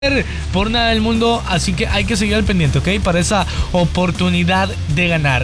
por nada del mundo, así que hay que seguir al pendiente, ¿ok? Para esa oportunidad de ganar.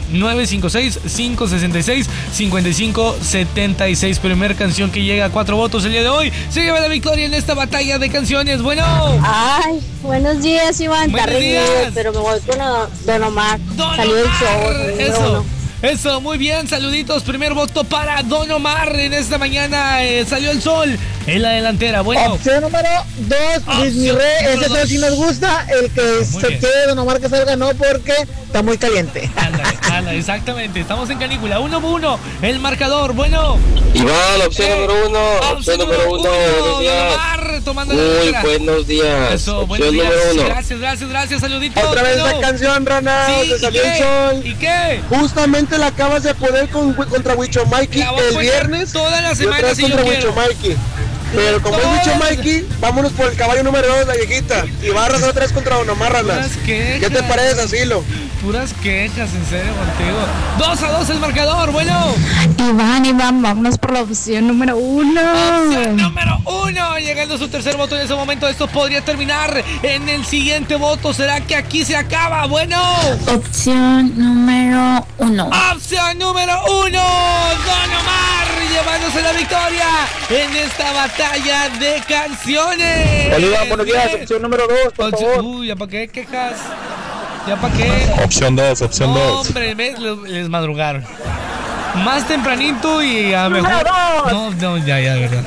956-566-5576. Primer canción que llega a 4 votos el día de hoy. Se lleva la victoria en esta batalla de canciones. Bueno. Ay, buenos días, Iván. Buenos días. Pero me voy con Don Omar. Salió el show. Eso, muy bien, saluditos. Primer voto para Don Omar en esta mañana. Salió el sol en la delantera. Bueno. Opción número 2, Luis Miré. Ese sol sí nos gusta. El que se quede Don Omar que salga no, porque está muy caliente. Ándale, exactamente. Estamos en canícula. 1-1. El marcador. Bueno. Iván, opción número 1. Opción número 1. Buenos días. Don Omar tomando la Muy delantera. buenos días. Eso, opción buenos días. número 1. Gracias, saluditos. Otra vez la canción, Rana. Sí, Se salió ¿y el qué? sol. ¿Y qué? Justamente la acabas de poner contra Huicho Mikey La voy a el poner viernes. toda la y semana otra vez si yo contra quiero. Huicho Mikey. Pero como es Huicho Mikey, vámonos por el caballo número 2, la viejita. Y va a arrasar otra vez contra Don Omar, Rana. Puras quejas. ¿Qué te parece, Asilo? Puras quejas, en serio, contigo. 2-2 el marcador, bueno. Iván, vámonos por la opción número 1. Opción número 1, llegando a su tercer voto en ese momento. Esto podría terminar en el siguiente voto. ¿Será que aquí se acaba? Bueno. Opción número 1. Opción número 1, Don Omar llevándose la victoria en esta batalla de canciones. Hola, buenos días. Opción número 2, por favor. Uy, ¿ya para qué quejas? ¿Ya para qué? Opción 2, opción 2. Hombre, les madrugaron. Más tempranito y a mejor. No, ya, de verdad.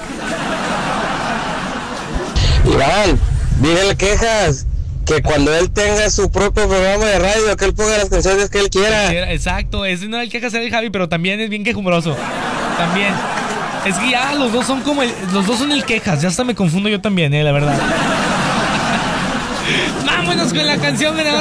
Iván, dígale quejas. Que cuando él tenga su propio programa de radio, que él ponga las canciones que él quiera. Exacto, ese no es el quejas de Javi, pero también es bien quejumbroso. También. Es que ya los dos son como los dos son el quejas, ya hasta me confundo yo también, la verdad. Vámonos con la canción ganadora.